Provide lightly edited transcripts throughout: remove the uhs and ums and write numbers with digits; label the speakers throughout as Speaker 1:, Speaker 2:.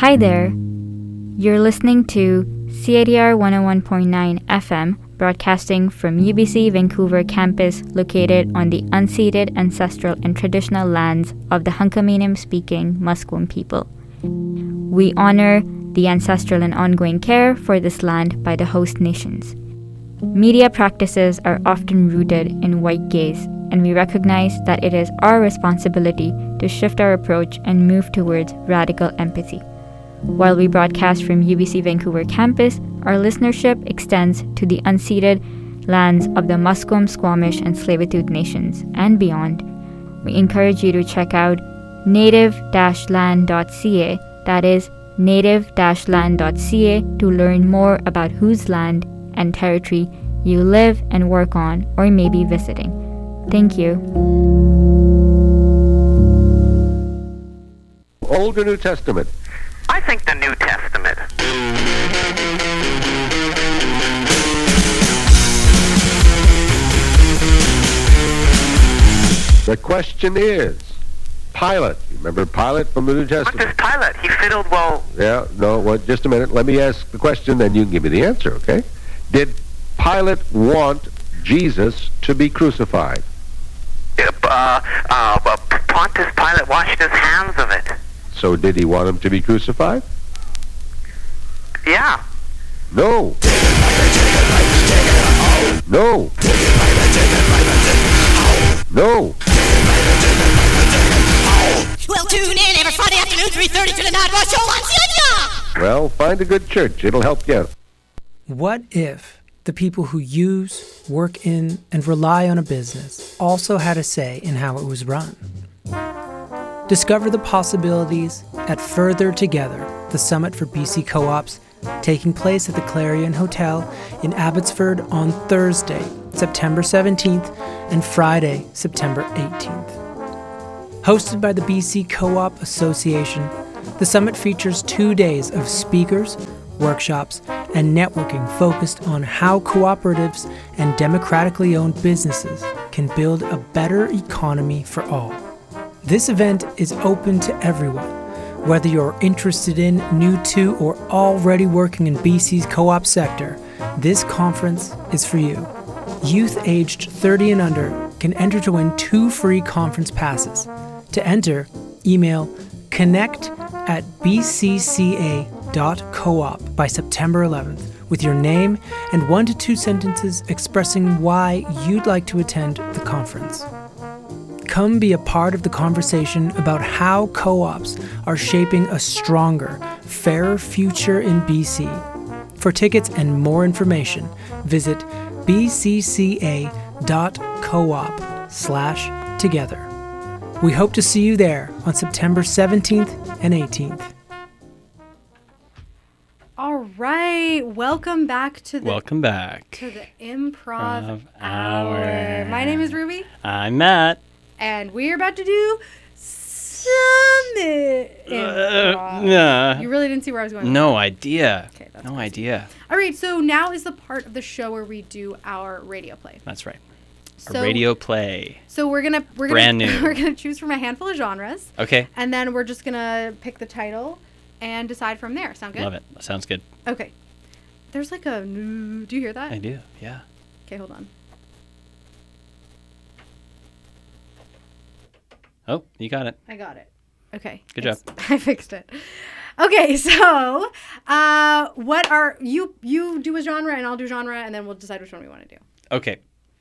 Speaker 1: Hi there. You're listening to CITR 101.9 FM, broadcasting from UBC Vancouver campus located on the unceded ancestral and traditional lands of the Hunkaminam-speaking Musqueam people. We honor the ancestral and ongoing care for this land by the host nations. Media practices are often rooted in white gaze, and we recognize that it is our responsibility to shift our approach and move towards radical empathy. While we broadcast from UBC Vancouver campus, our listenership extends to the unceded lands of the Musqueam, Squamish, and Tsleil-Waututh nations and beyond. We encourage you to check out native-land.ca, that is native-land.ca, to learn more about whose land and territory you live and work on or may be visiting. Thank you.
Speaker 2: Old or New Testament?
Speaker 3: I think the New Testament.
Speaker 2: The question is, Pilate. You remember Pilate from the New Testament?
Speaker 3: What does Pilate? He fiddled well.
Speaker 2: Yeah, no, well, just a minute. Let me ask the question, then you can give me the answer, okay? Did Pilate want Jesus to be crucified?
Speaker 3: Pontius Pilate washed his hands of it.
Speaker 2: So did he want him to be crucified?
Speaker 3: Yeah.
Speaker 2: No. No. No.
Speaker 4: Well, tune in every Friday afternoon, 3:30 to the Night Rush Show on CITR.
Speaker 2: Well, find a good church. It'll help you.
Speaker 5: What if the people who use, work in, and rely on a business also had a say in how it was run? Discover the possibilities at Further Together, the Summit for BC Co-ops, taking place at the Clarion Hotel in Abbotsford on Thursday, September 17th, and Friday, September 18th. Hosted by the BC Co-op Association, the summit features 2 days of speakers, workshops, and networking focused on how cooperatives and democratically owned businesses can build a better economy for all. This event is open to everyone, whether you're interested in, new to, or already working in BC's co-op sector. This conference is for you. Youth aged 30 and under can enter to win 2 free conference passes. To enter, email connect@bcca.coop by September 11th with your name and 1 to 2 sentences expressing why you'd like to attend the conference. Come be a part of the conversation about how co-ops are shaping a stronger, fairer future in BC. For tickets and more information, visit bcca.coop/together. We hope to see you there on September 17th and 18th.
Speaker 6: All right, welcome back to the Improv Hour. My name is Ruby.
Speaker 7: I'm Matt.
Speaker 6: And we're about to do Summit Improv. You really didn't see where I was going?
Speaker 7: No idea.
Speaker 6: Okay, that's
Speaker 7: no idea.
Speaker 6: All right, so now is the part of the show where we do our radio play.
Speaker 7: That's right.
Speaker 6: So,
Speaker 7: a radio play.
Speaker 6: So we're gonna
Speaker 7: brand new.
Speaker 6: We're gonna choose from a handful of genres.
Speaker 7: Okay.
Speaker 6: And then we're just gonna pick the title and decide from there. Sound good?
Speaker 7: Love it. Sounds good.
Speaker 6: Okay. There's like a do you hear that?
Speaker 7: I do. Yeah.
Speaker 6: Okay, hold on.
Speaker 7: Oh, you got it.
Speaker 6: I got it. Okay.
Speaker 7: Good job.
Speaker 6: I fixed it. Okay, so what are you do a genre and I'll do genre and then we'll decide which one we want to do.
Speaker 7: Okay.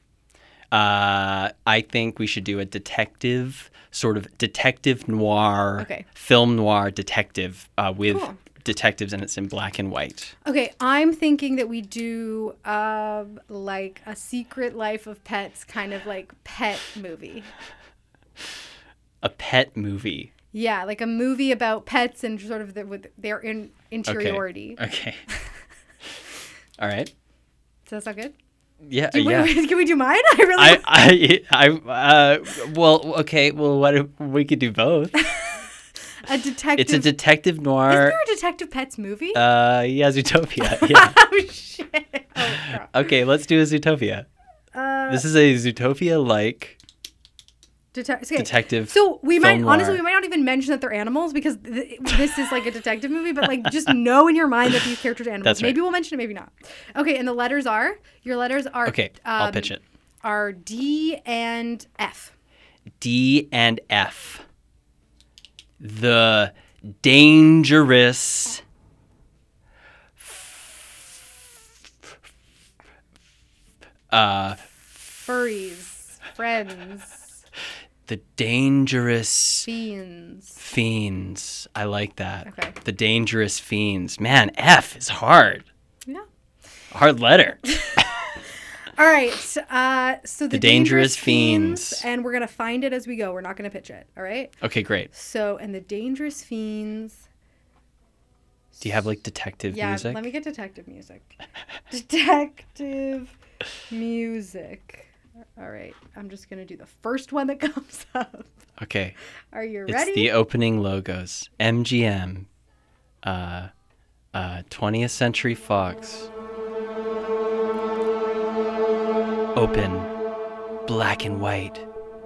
Speaker 7: I think we should do a detective, sort of detective noir, film noir detective with detectives, and it's in black and white.
Speaker 6: Okay, I'm thinking that we do like a Secret Life of Pets kind of like pet movie.
Speaker 7: A pet movie.
Speaker 6: Yeah, like a movie about pets and sort of with their interiority.
Speaker 7: Okay. All right.
Speaker 6: Does that sound good?
Speaker 7: Yeah,
Speaker 6: Can we do mine?
Speaker 7: Well, okay. Well, what if we could do both?
Speaker 6: A detective.
Speaker 7: It's a detective noir.
Speaker 6: Isn't there a Detective Pets movie?
Speaker 7: Yeah, Zootopia. Yeah.
Speaker 6: Oh shit.
Speaker 7: Okay, let's do a Zootopia. This is a Zootopia-like Detective.
Speaker 6: So we might
Speaker 7: film
Speaker 6: honestly
Speaker 7: noir.
Speaker 6: we might not even mention that they're animals because this is like a detective movie. But like, just know in your mind that these characters are animals.
Speaker 7: That's right.
Speaker 6: Maybe we'll mention it, maybe not. Okay, and the letters are
Speaker 7: Okay, I'll pitch it.
Speaker 6: Are D and F.
Speaker 7: D and F. The dangerous
Speaker 6: Furries, friends,
Speaker 7: the dangerous
Speaker 6: fiends.
Speaker 7: fiends. I like that.
Speaker 6: Okay.
Speaker 7: The dangerous fiends. Man, F is hard.
Speaker 6: Yeah.
Speaker 7: Hard letter.
Speaker 6: All right. So the
Speaker 7: Dangerous Fiends.
Speaker 6: and we're gonna find it as we go. We're not gonna pitch it. All right.
Speaker 7: Okay, great.
Speaker 6: So and the dangerous fiends.
Speaker 7: Do you have like detective
Speaker 6: Yeah.
Speaker 7: music?
Speaker 6: Let me get detective music. Detective music. All right. I'm just gonna do the first one that comes up.
Speaker 7: Okay.
Speaker 6: Are you
Speaker 7: It's
Speaker 6: ready?
Speaker 7: the opening logos. MGM. 20th Century Fox. Open. Black and white.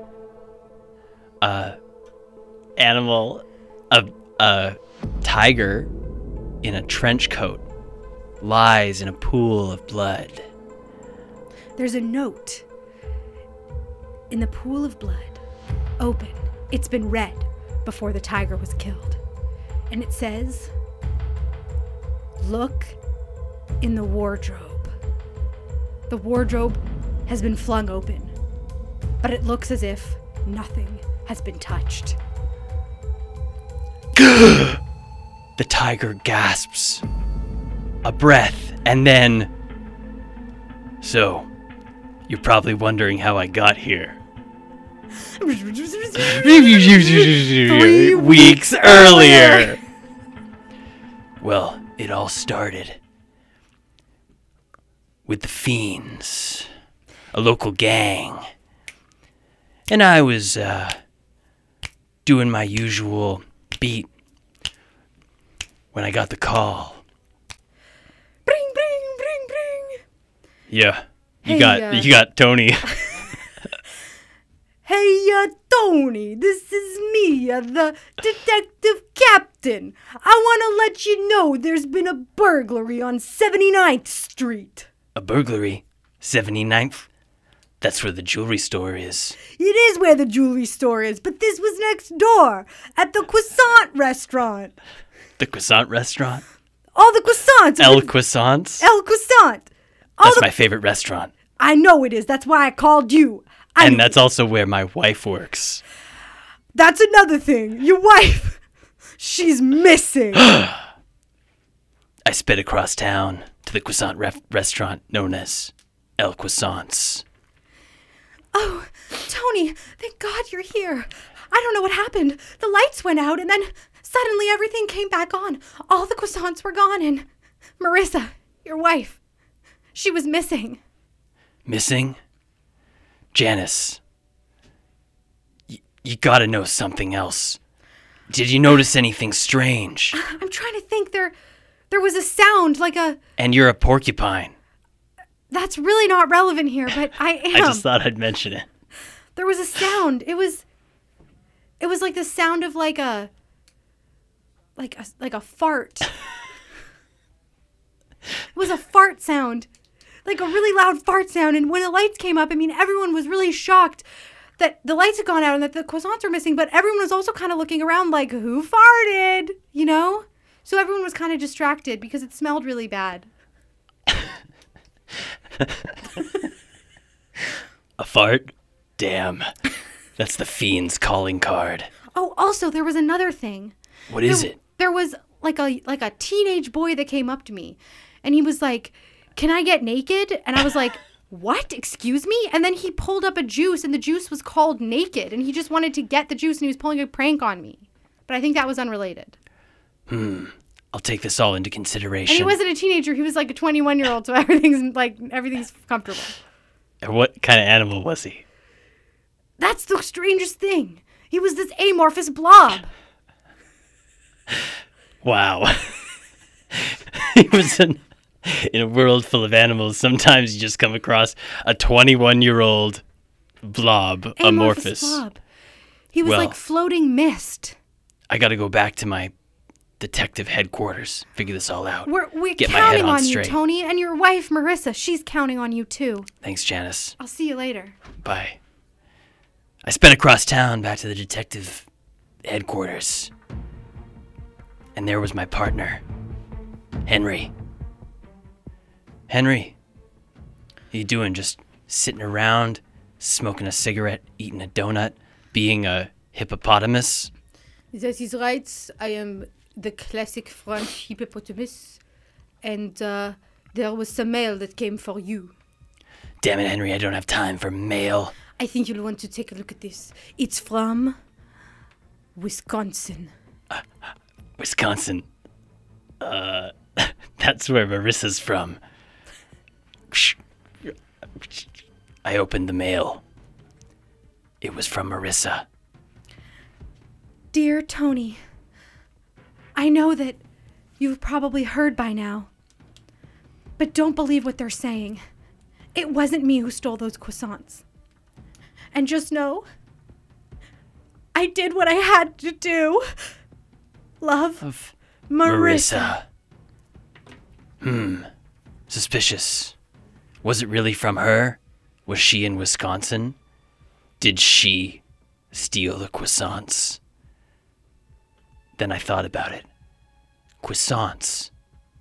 Speaker 7: Animal. A tiger in a trench coat lies in a pool of blood.
Speaker 6: There's a note in the pool of blood. Open. It's been read before the tiger was killed. And it says, look in the wardrobe. The wardrobe has been flung open, but it looks as if nothing has been touched.
Speaker 7: The tiger gasps a breath and then... So, you're probably wondering how I got here. 3 weeks earlier. Well, it all started with the Fiends, a local gang. And I was doing my usual beat when I got the call.
Speaker 6: Bring, bring, bring, bring.
Speaker 7: Yeah, you
Speaker 6: Hey,
Speaker 7: got Tony.
Speaker 6: Hey, Tony, this is me, the detective captain. I want to let you know there's been a burglary on 79th Street.
Speaker 7: A burglary? 79th? That's where the jewelry store is.
Speaker 6: It is where the jewelry store is, but this was next door, at the Croissant restaurant.
Speaker 7: The Croissant restaurant?
Speaker 6: All the croissants.
Speaker 7: El Croissants?
Speaker 6: El Croissant.
Speaker 7: That's my favorite restaurant.
Speaker 6: I know it is. That's why I called you.
Speaker 7: And that's also where my wife works.
Speaker 6: That's another thing. Your wife, she's missing.
Speaker 7: I sped across town to the croissant restaurant known as El Croissants.
Speaker 6: Oh, Tony, thank God you're here. I don't know what happened. The lights went out and then suddenly everything came back on. All the croissants were gone and Marissa, your wife, she was missing.
Speaker 7: Missing? Janice, you gotta know something else. Did you notice anything strange?
Speaker 6: I'm trying to think. There was a sound like a...
Speaker 7: And you're a porcupine.
Speaker 6: That's really not relevant here, but I am.
Speaker 7: I just thought I'd mention it.
Speaker 6: There was a sound. It was like the sound of like a fart. It was a fart sound. Like a really loud fart sound. And when the lights came up, I mean, everyone was really shocked that the lights had gone out and that the croissants were missing, but everyone was also kind of looking around like, who farted? You know? So everyone was kind of distracted because it smelled really bad.
Speaker 7: A fart? Damn. That's the Fiend's calling card.
Speaker 6: Oh, also, there was another thing.
Speaker 7: What is it?
Speaker 6: There was like a teenage boy that came up to me, and he was like, "Can I get naked?" And I was like, "What? Excuse me?" And then he pulled up a juice, and the juice was called Naked, and he just wanted to get the juice, and he was pulling a prank on me. But I think that was unrelated.
Speaker 7: I'll take this all into consideration.
Speaker 6: And he wasn't a teenager; he was like a 21-year-old, so everything's comfortable.
Speaker 7: And what kind of animal was he?
Speaker 6: That's the strangest thing. He was this amorphous blob.
Speaker 7: Wow. He was in a world full of animals. Sometimes you just come across a 21-year-old blob, amorphous.
Speaker 6: Blob. He was
Speaker 7: Well-
Speaker 6: like floating mist.
Speaker 7: I gotta go back to my detective headquarters, figure this all out.
Speaker 6: We're
Speaker 7: Get my head
Speaker 6: counting
Speaker 7: on
Speaker 6: on you,
Speaker 7: straight.
Speaker 6: Tony, and your wife, Marissa. She's counting on you, too.
Speaker 7: Thanks, Janice.
Speaker 6: I'll see you later.
Speaker 7: Bye. I sped across town back to the detective headquarters. And there was my partner, Henry. Henry, how you doing? Just sitting around, smoking a cigarette, eating a donut, being a hippopotamus?
Speaker 6: That is right. I am the classic French hippopotamus. And there was some mail that came for you.
Speaker 7: Damn it, Henry, I don't have time for mail.
Speaker 6: I think you'll want to take a look at this. It's from Wisconsin.
Speaker 7: Wisconsin. That's where Marissa's from. I opened the mail. It was from Marissa.
Speaker 6: Dear Tony, I know that you've probably heard by now, but don't believe what they're saying. It wasn't me who stole those croissants. And just know, I did what I had to do. Love,
Speaker 7: Of
Speaker 6: Marissa.
Speaker 7: Suspicious. Was it really from her? Was she in Wisconsin? Did she steal the croissants? Then I thought about it. Croissants.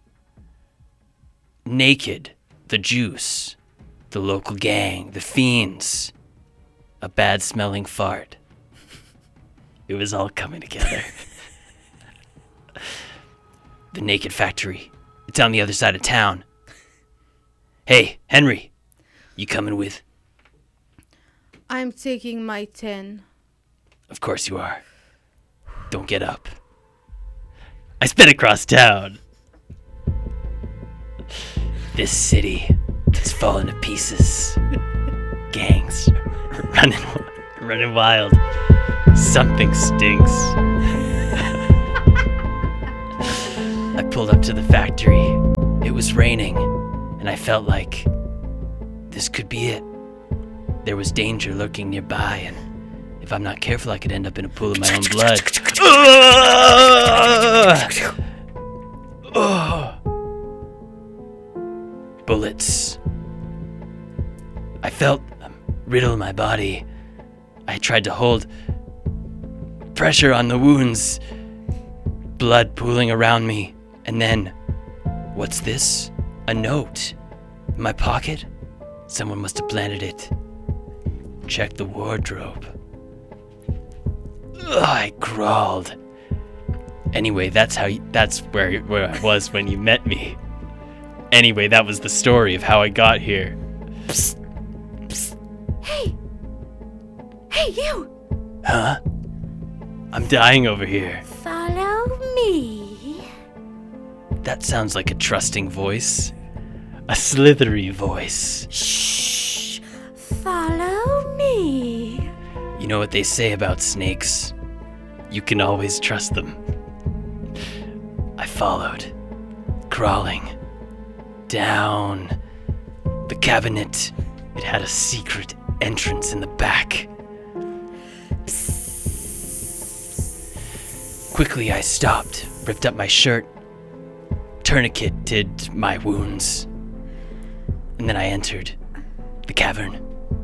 Speaker 7: Naked. The juice. The local gang. The fiends. A bad-smelling fart. It was all coming together. The Naked Factory. It's on the other side of town. Hey, Henry. You coming with?
Speaker 6: I'm taking my 10.
Speaker 7: Of course you are. Don't get up. I sped across town. This city is falling to pieces. Gangs running wild. Something stinks. I pulled up to the factory. It was raining, and I felt like this could be it. There was danger lurking nearby, and if I'm not careful, I could end up in a pool of my own blood. Bullets. I felt a riddle in my body. I tried to hold pressure on the wounds, blood pooling around me, and then, what's this? A note in my pocket? Someone must have planted it. Check the wardrobe. Ugh, I crawled. Anyway, that's where I was when you met me. Anyway, that was the story of how I got here.
Speaker 6: Hey, you!
Speaker 7: Huh? I'm dying over here.
Speaker 6: Follow me.
Speaker 7: That sounds like a trusting voice. A slithery voice.
Speaker 6: Shh. Follow me.
Speaker 7: You know what they say about snakes? You can always trust them. I followed, crawling down the cabinet. It had a secret entrance in the back. Quickly, I stopped, ripped up my shirt, tourniqueted my wounds, and then I entered the cavern.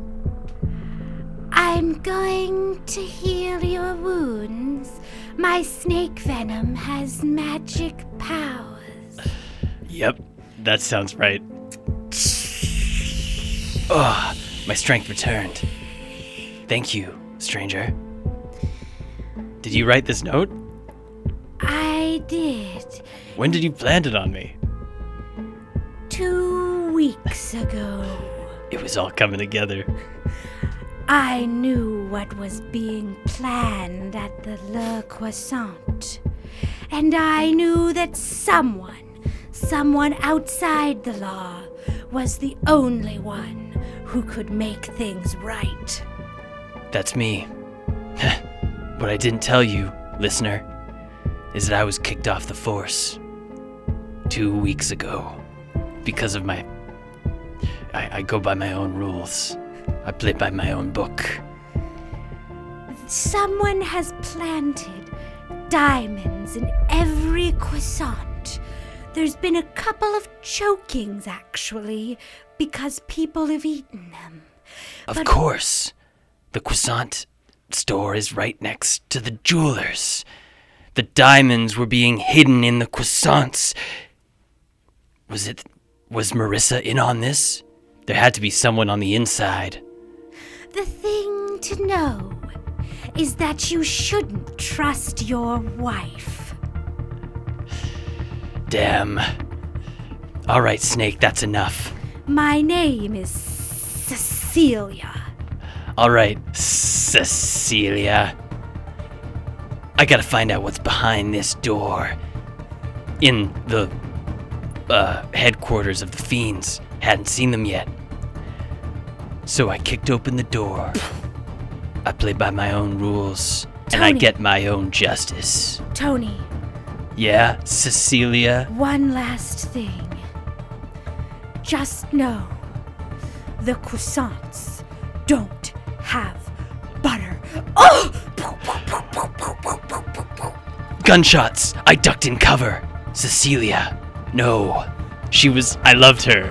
Speaker 8: I'm going to heal your wounds. My snake venom has magic powers.
Speaker 7: Yep, that sounds right. Oh, my strength returned. Thank you, stranger. Did you write this note?
Speaker 8: I did.
Speaker 7: When did you plant it on me?
Speaker 8: 2 weeks ago.
Speaker 7: It was all coming together.
Speaker 8: I knew what was being planned at the Le Croissant. And I knew that someone outside the law, was the only one who could make things right.
Speaker 7: That's me. What I didn't tell you, listener, is that I was kicked off the force 2 weeks ago because of my... I go by my own rules. I play by my own book.
Speaker 8: Someone has planted diamonds in every croissant. There's been a couple of chokings, actually, because people have eaten them.
Speaker 7: Of course. The croissant store is right next to the jeweler's. The diamonds were being hidden in the croissants. Was Marissa in on this? There had to be someone on the inside.
Speaker 8: The thing to know is that you shouldn't trust your wife.
Speaker 7: Damn. All right, Snake, that's enough.
Speaker 8: My name is Cecilia.
Speaker 7: All right, Cecilia. I gotta find out what's behind this door. In the headquarters of the Fiends. Hadn't seen them yet. So I kicked open the door. I play by my own rules, and I
Speaker 8: Tony.
Speaker 7: get my own justice.
Speaker 8: Tony,
Speaker 7: Yeah, Cecilia?
Speaker 8: one last thing. Just know, the croissants don't have butter. Oh!
Speaker 7: Gunshots! I ducked in cover. Cecilia. No. I loved her.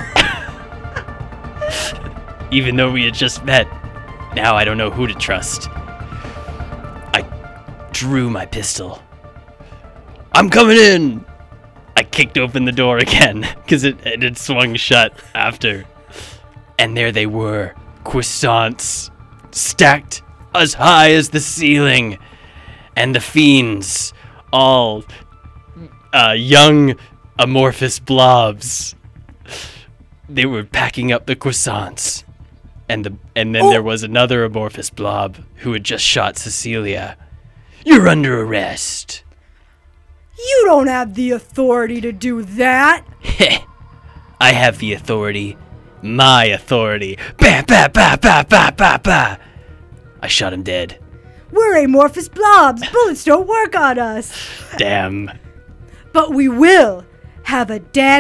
Speaker 7: Even though we had just met. Now I don't know who to trust. I drew my pistol. I'm coming in! I kicked open the door again, because it had swung shut after. And there they were, croissants, stacked as high as the ceiling. And the Fiends, all young amorphous blobs. They were packing up the croissants. And then there was another amorphous blob who had just shot Cecilia. You're under arrest.
Speaker 6: You don't have the authority to do that.
Speaker 7: Heh. I have the authority. My authority. Bah, bah, bah, bah, bah, bah, bah. I shot him dead.
Speaker 6: We're amorphous blobs. Bullets don't work on us.
Speaker 7: Damn.
Speaker 6: But we will have a dad